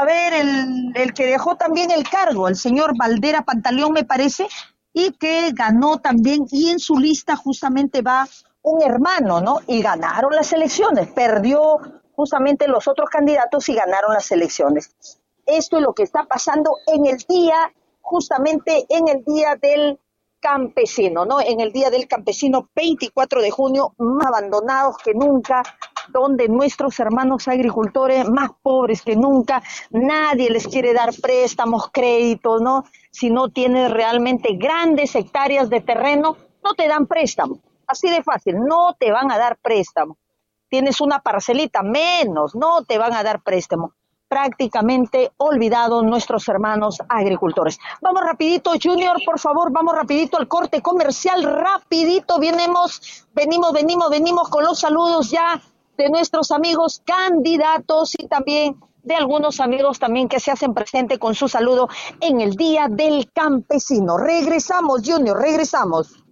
ver, el que dejó también el cargo, el señor Valdera Pantaleón, me parece, y que ganó también, y en su lista justamente va un hermano, ¿no? Y ganaron las elecciones, perdió justamente los otros candidatos y ganaron las elecciones. Esto es lo que está pasando en el día, justamente en el día del campesino, ¿no? En el día del campesino, 24 de junio, más abandonados que nunca, donde nuestros hermanos agricultores más pobres que nunca, nadie les quiere dar préstamos, créditos, ¿no? Si no tienes realmente grandes hectáreas de terreno, no te dan préstamo. Así de fácil, no te van a dar préstamo. Tienes una parcelita menos, no te van a dar préstamo. Prácticamente olvidados nuestros hermanos agricultores. Vamos rapidito, Junior, por favor, vamos rapidito al corte comercial, rapidito, venimos con los saludos ya de nuestros amigos candidatos y también de algunos amigos también que se hacen presente con su saludo en el Día del Campesino. Regresamos, Junior, regresamos.